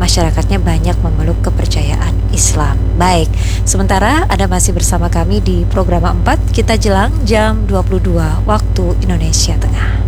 masyarakatnya banyak memeluk kepercayaan Islam. Baik, sementara Anda masih bersama kami di program 4, kita jelang jam 22 waktu Indonesia Tengah.